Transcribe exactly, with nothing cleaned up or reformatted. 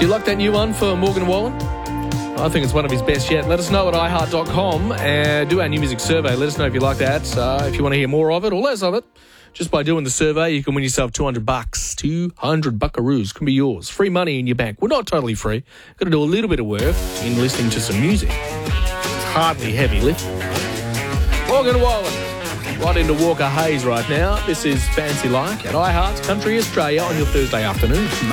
Do you like that new one for Morgan Wallen? I think it's one of his best yet. Let us know at i heart dot com and do our new music survey. Let us know if you like that. Uh, if you want to hear more of it or less of it, just by doing the survey, you can win yourself two hundred bucks. two hundred buckaroos can be yours. Free money in your bank. Well, not totally free. Got to do a little bit of work in listening to some music. It's hardly heavy lifting. Morgan Wallen. Right into Walker Hayes right now. This is Fancy Like at iHeart Country Australia on your Thursday afternoon.